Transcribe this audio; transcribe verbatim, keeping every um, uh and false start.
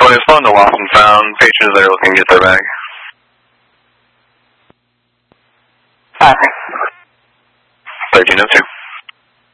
twenty is phone to lost and found. Patrons that are looking to get their bag. Alright. thirteen oh two.